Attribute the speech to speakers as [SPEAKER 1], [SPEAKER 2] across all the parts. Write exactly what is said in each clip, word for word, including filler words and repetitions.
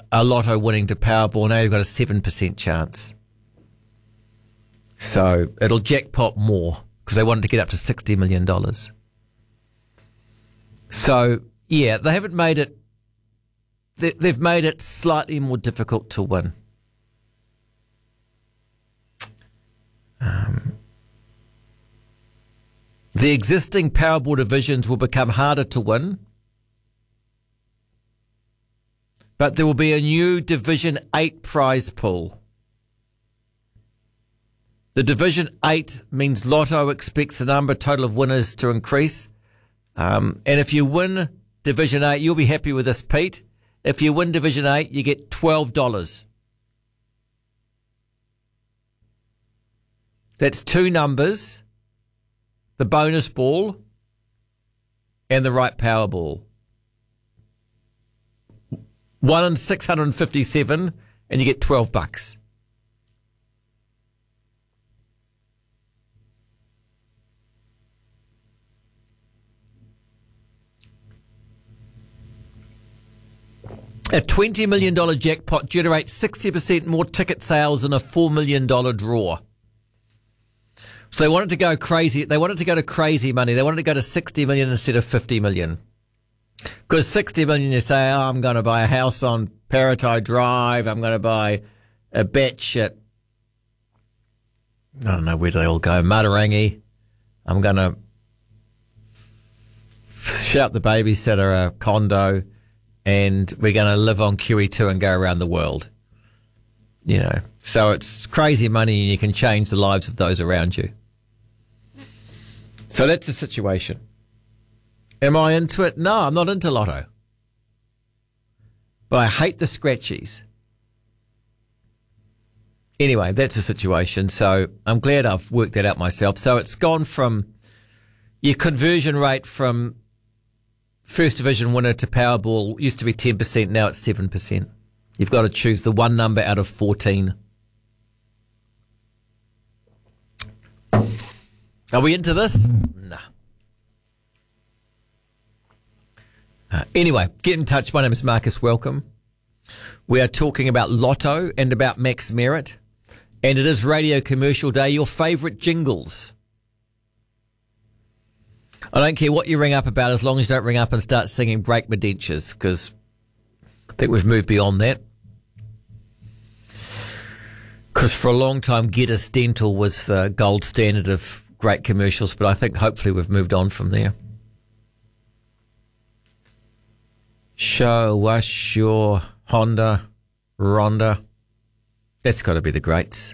[SPEAKER 1] a lotto winning to Powerball. Now you've got a seven percent chance. So it'll jackpot more because they wanted to get up to sixty million dollars. So, yeah, they haven't made it, they, they've made it slightly more difficult to win. Um, the existing Powerball divisions will become harder to win, but there will be a new Division eight prize pool. The Division eight means Lotto expects the number total of winners to increase. Um, and if you win Division eight, you'll be happy with this, Pete. If you win Division eight, you get twelve dollars. That's two numbers, the bonus ball and the right Powerball. One in six hundred fifty-seven, and you get twelve bucks. A twenty million dollars jackpot generates sixty percent more ticket sales than a four million dollars draw. So they wanted to go crazy. They wanted to go to crazy money. They wanted to go to sixty million dollars instead of fifty million dollars. Because sixty million dollars, you say, oh, I'm going to buy a house on Paratai Drive. I'm going to buy a batch at, I don't know, where do they all go? Matarangi. I'm going to shout the babysitter a condo. And we're going to live on Q E two and go around the world. You know, so it's crazy money and you can change the lives of those around you. So that's the situation. Am I into it? No, I'm not into Lotto. But I hate the scratchies. Anyway, that's the situation. So I'm glad I've worked that out myself. So it's gone from your conversion rate from First Division winner to Powerball used to be ten percent, now it's seven percent. You've got to choose the one number out of fourteen. Are we into this? Nah. Uh, anyway, get in touch. My name is Marcus. Welcome. We are talking about Lotto and about Max Merritt. And it is Radio Commercial Day. Your favourite jingles. I don't care what you ring up about as long as you don't ring up and start singing Break My Dentures, because I think we've moved beyond that. Because for a long time, Get Us Dental was the gold standard of great commercials, but I think hopefully we've moved on from there. Show us your Honda, Ronda. That's got to be the greats.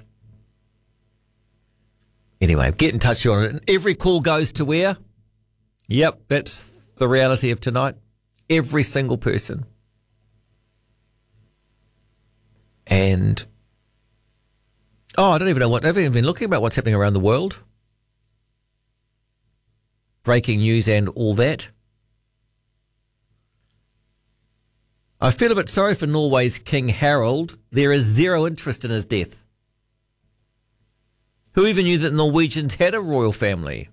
[SPEAKER 1] Anyway, get in touch on it. Every call goes to where? Yep, that's the reality of tonight. Every single person. And, oh, I don't even know what, I haven't even been looking about what's happening around the world. Breaking news and all that. I feel a bit sorry for Norway's King Harald. There is zero interest in his death. Who even knew that Norwegians had a royal family?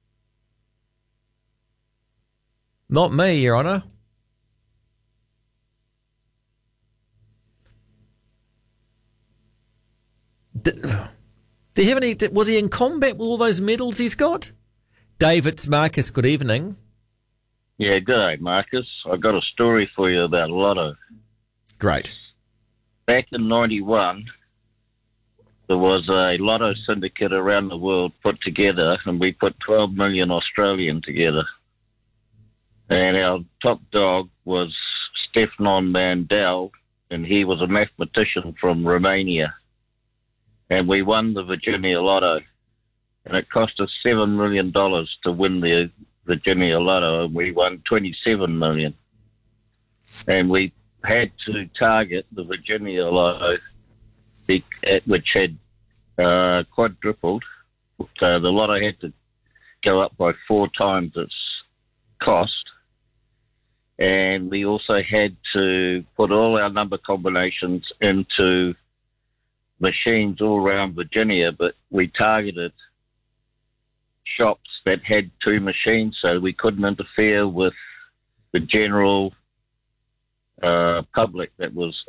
[SPEAKER 1] Not me, Your Honour. Did, did he have any, was he in combat with all those medals he's got? David's Marcus, good evening.
[SPEAKER 2] Yeah, good day, Marcus. I've got a story for you about Lotto.
[SPEAKER 1] Great.
[SPEAKER 2] Back in ninety-one, there was a Lotto syndicate around the world put together, and we put twelve million Australian together. And our top dog was Stefan Mandel, and he was a mathematician from Romania. And we won the Virginia Lotto. And it cost us seven million dollars to win the Virginia Lotto, and we won twenty-seven million dollars. And we had to target the Virginia Lotto, which had uh, quadrupled. So the Lotto had to go up by four times its cost. And we also had to put all our number combinations into machines all around Virginia, but we targeted shops that had two machines, so we couldn't interfere with the general uh, public that was